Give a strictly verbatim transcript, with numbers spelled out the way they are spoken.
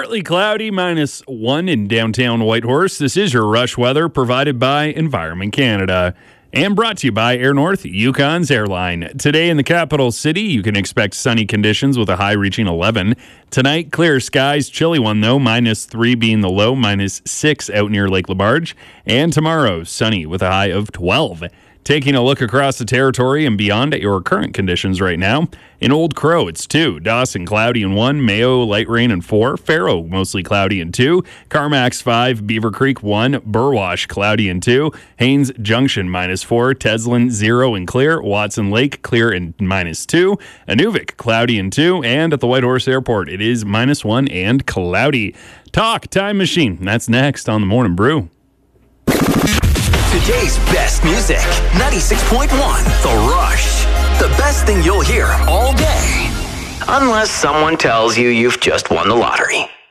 Partly cloudy, minus one in downtown Whitehorse. This is your rush weather provided by Environment Canada. And brought to you by Air North, Yukon's airline. Today in the capital city, you can expect sunny conditions with a high reaching eleven. Tonight, clear skies, chilly one though, minus three being the low, minus six out near Lake LaBarge. And tomorrow, sunny with a high of twelve. Taking a look across the territory and beyond at your current conditions right now. In Old Crow, it's two. Dawson, cloudy and one. Mayo, light rain and four. Faro, mostly cloudy and two. Carmack's five. Beaver Creek, one. Burwash, cloudy and two. Haines Junction, minus four. Teslin, zero and clear. Watson Lake, clear and minus two. Inuvik, cloudy and two. And at the Whitehorse Airport, it is minus one and cloudy. Talk Time Machine. That's next on the Morning Brew. Today's best music, ninety-six point one, The Rush. The best thing you'll hear all day. Unless someone tells you you've just won the lottery.